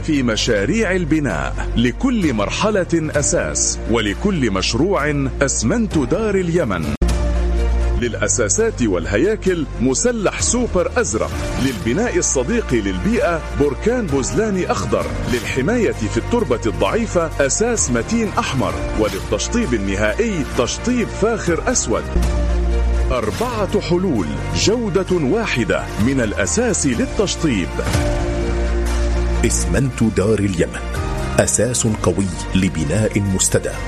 في مشاريع البناء، لكل مرحلة أساس، ولكل مشروع أسمنت دار اليمن. للأساسات والهياكل مسلح سوبر أزرق، للبناء الصديق للبيئة بركان بوزلاني أخضر، للحماية في التربة الضعيفة أساس متين أحمر، وللتشطيب النهائي تشطيب فاخر أسود. 4 حلول، جودة واحدة من الأساس للتشطيب. اسمنت دار اليمن، أساس قوي لبناء مستدام.